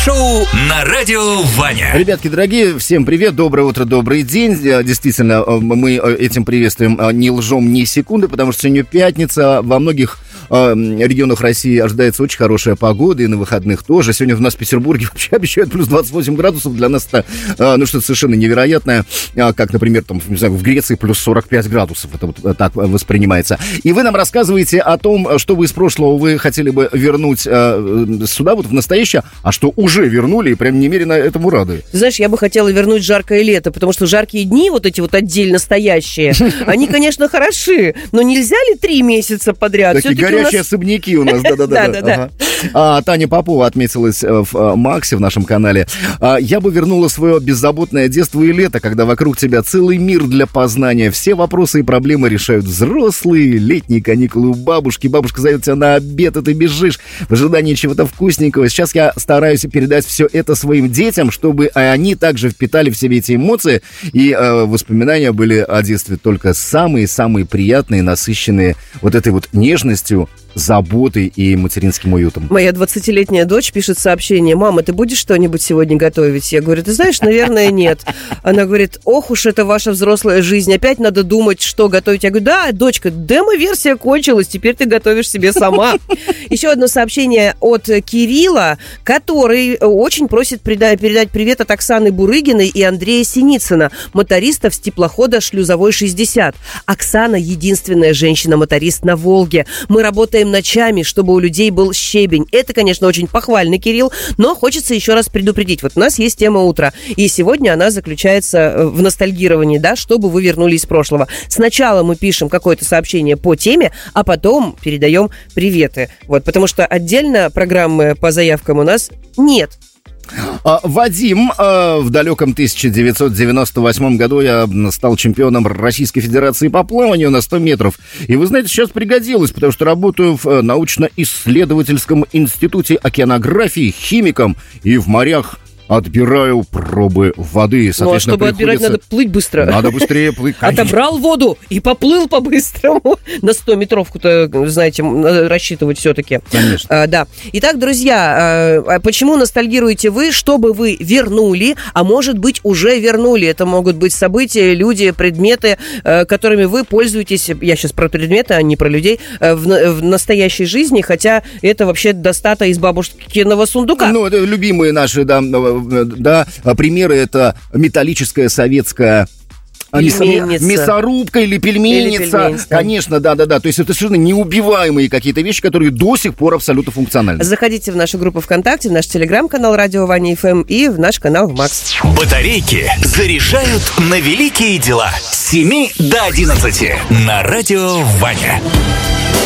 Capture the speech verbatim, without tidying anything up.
Шоу на радио Ваня. Ребятки, дорогие, всем привет, доброе утро, добрый день. Действительно, мы этим приветствуем не лжем ни секунды, потому что сегодня пятница. Во многих регионах России ожидается очень хорошая погода, и на выходных тоже. Сегодня у нас в Петербурге вообще обещают плюс двадцать восемь градусов. Для нас это, ну, что-то совершенно невероятное, как, например, там, не знаю, в Греции плюс сорок пять градусов. Это вот так воспринимается. И вы нам рассказываете о том, что вы из прошлого вы хотели бы вернуть сюда, вот в настоящее, а что уже вернули, и прям немерено этому рады. Знаешь, я бы хотела вернуть жаркое лето, потому что жаркие дни, вот эти вот отдельно стоящие, они, конечно, хороши, но нельзя ли три месяца подряд? Такие горячие особняки у нас, да-да-да. А, Таня Попова отметилась в Максе, в нашем канале. А, я бы вернула свое беззаботное детство и лето, когда вокруг тебя целый мир для познания. Все вопросы и проблемы решают взрослые. Летние каникулы у бабушки. Бабушка зовет тебя на обед, и ты бежишь в ожидании чего-то вкусненького. Сейчас я стараюсь передать все это своим детям, чтобы они также впитали в себе эти эмоции. И э, воспоминания были о детстве только самые-самые приятные, насыщенные вот этой вот нежностью, заботой и материнским уютом. Моя двадцатилетняя дочь пишет сообщение: «Мама, ты будешь что-нибудь сегодня готовить?» Я говорю: ты знаешь, наверное, нет. Она говорит: ох уж это ваша взрослая жизнь, опять надо думать, что готовить. Я говорю: да, дочка, демо-версия кончилась, теперь ты готовишь себе сама. Еще одно сообщение от Кирилла, который очень просит передать привет от Оксаны Бурыгиной и Андрея Синицына, мотористов с теплохода «Шлюзовой шестьдесят». Оксана — единственная женщина-моторист на Волге. Мы работаем ночами, чтобы у людей был щебень. Это, конечно, очень похвально, Кирилл, но хочется еще раз предупредить. Вот у нас есть тема утра, и сегодня она заключается в ностальгировании, да, чтобы вы вернулись из прошлого. Сначала мы пишем какое-то сообщение по теме, а потом передаем приветы. Вот, потому что отдельно программы по заявкам у нас нет. Вадим, в далеком тысяча девятьсот девяносто восьмом году я стал чемпионом Российской Федерации по плаванию на сто метров. И вы знаете, сейчас пригодилось, потому что работаю в научно-исследовательском институте океанографии химиком и в морях отбираю пробы воды. Ну, а чтобы отбирать, надо плыть быстро. Надо быстрее плыть, конечно. Отобрал воду и поплыл по-быстрому. На стометровку-то, знаете, рассчитывать все-таки. Конечно. А, да. Итак, друзья, а почему ностальгируете вы? Чтобы вы вернули, а может быть, уже вернули. Это могут быть события, люди, предметы, которыми вы пользуетесь. Я сейчас про предметы, а не про людей. В, в настоящей жизни, хотя это вообще достата из бабушкиного сундука. Ну, это любимые наши, да, да, примеры. Это металлическая советская пельменница. Мясорубка или пельменница. Или пельменница. Конечно, да-да-да. То есть это совершенно неубиваемые какие-то вещи, которые до сих пор абсолютно функциональны. Заходите в нашу группу ВКонтакте, в наш телеграм-канал Радио Ваня эф эм и в наш канал в Макс. Батарейки заряжают на великие дела. С семи до одиннадцати на радио Ваня.